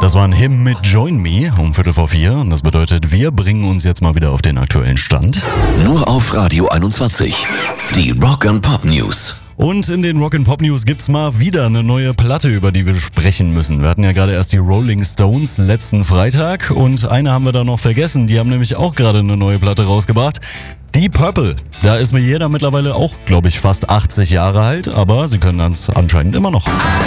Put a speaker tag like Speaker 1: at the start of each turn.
Speaker 1: Das war ein Hymn mit Join Me um 3:45 und das bedeutet, wir bringen uns jetzt mal wieder auf den aktuellen Stand.
Speaker 2: Nur auf Radio 21. Die Rock and Pop News.
Speaker 1: Und in den Rock and Pop News gibt's mal wieder eine neue Platte, über die wir sprechen müssen. Wir hatten ja gerade erst die Rolling Stones letzten Freitag und eine haben wir da noch vergessen. Die haben nämlich auch gerade eine neue Platte rausgebracht. Deep Purple. Da ist mir jeder mittlerweile auch, glaube ich, fast 80 Jahre alt, aber sie können das anscheinend immer noch.